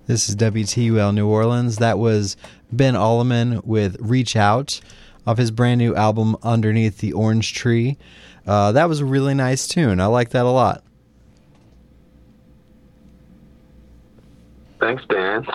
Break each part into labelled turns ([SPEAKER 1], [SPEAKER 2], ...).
[SPEAKER 1] This is WTUL New Orleans. That was Ben Alleman with Reach Out off his brand new album Underneath the Orange Tree. That was a really nice tune. I like that a lot.
[SPEAKER 2] Thanks, Dan.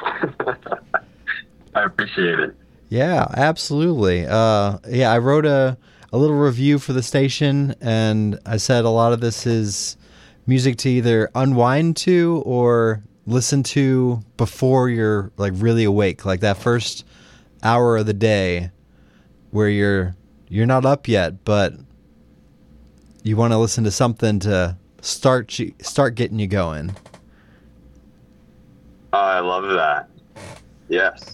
[SPEAKER 2] I appreciate it.
[SPEAKER 1] Yeah, absolutely. I wrote a little review for the station, and I said a lot of this is music to either unwind to or listen to before you're like really awake, like that first hour of the day where you're not up yet, but you want to listen to something to start getting you going.
[SPEAKER 2] Oh, I love that. Yes.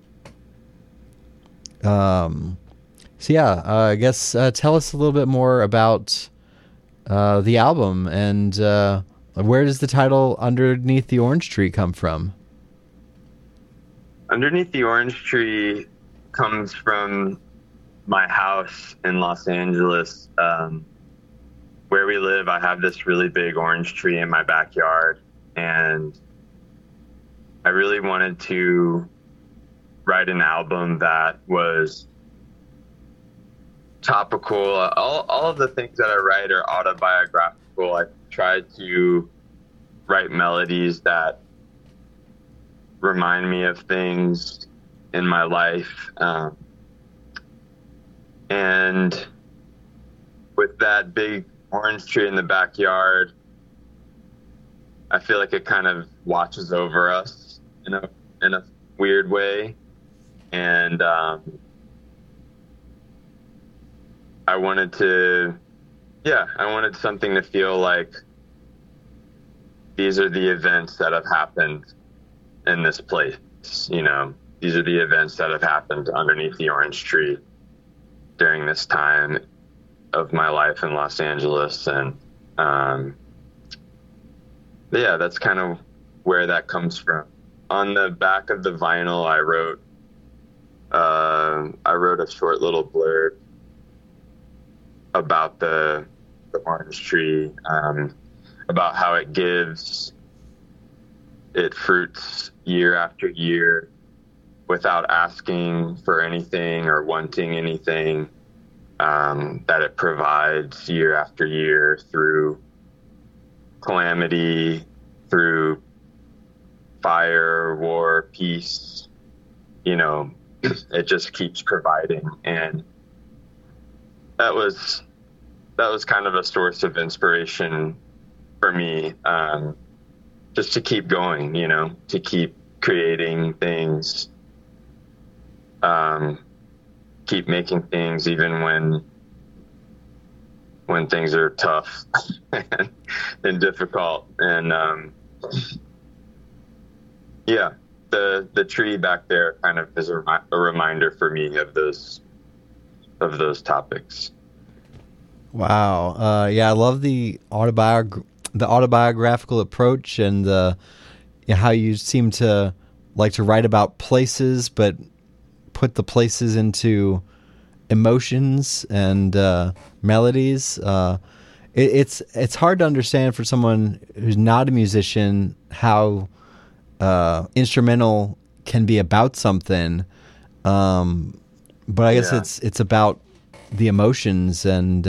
[SPEAKER 1] I guess tell us a little bit more about the album and where does the title Underneath the Orange Tree come from?
[SPEAKER 2] Underneath the Orange Tree comes from my house in Los Angeles. Where we live, I have this really big orange tree in my backyard, and I really wanted to write an album that was topical. All of the things that I write are autobiographical. I tried to write melodies that remind me of things in my life. And with that big orange tree in the backyard, I feel like it kind of watches over us in a weird way. And I wanted something to feel like these are the events that have happened in this place. You know, these are the events that have happened underneath the orange tree during this time of my life in Los Angeles. And that's kind of where that comes from. On the back of the vinyl, I wrote a short little blurb about the orange tree, about how it fruits year after year without asking for anything or wanting anything, that it provides year after year through calamity, through fire, war, peace. You know, it just keeps providing. And that was kind of a source of inspiration for me, just to keep going, you know, to keep creating things, keep making things even when things are tough and difficult. And the tree back there kind of is a reminder for me of those topics.
[SPEAKER 1] Wow. I love the autobiographical approach and how you seem to like to write about places, but put the places into emotions and melodies. It's hard to understand for someone who's not a musician how instrumental can be about something. But I guess it's about the emotions and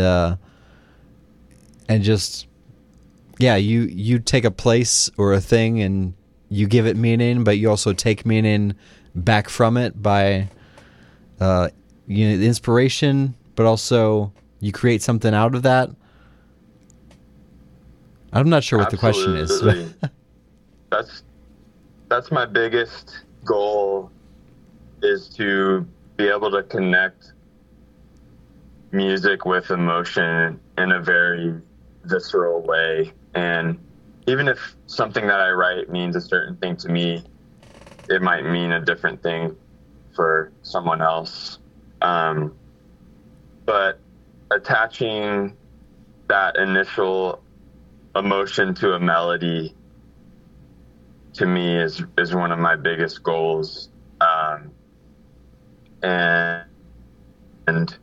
[SPEAKER 1] just you take a place or a thing and you give it meaning, but you also take meaning back from it by the inspiration, but also you create something out of that. I'm not sure what
[SPEAKER 2] Absolutely.
[SPEAKER 1] The question
[SPEAKER 2] is. That's my biggest goal, is to be able to connect music with emotion in a very visceral way. And even if something that I write means a certain thing to me, it might mean a different thing for someone else. But attaching that initial emotion to a melody, to me, is one of my biggest goals. And